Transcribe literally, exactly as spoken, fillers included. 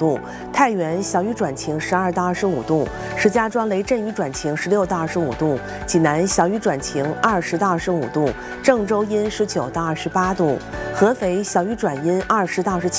度；太原小雨转晴十二到二十五度；石家庄雷阵雨转晴十六到二十五度；济南小雨转晴二十到二十五度；郑州阴十九到二十八度；合肥小雨转阴二十到二十七。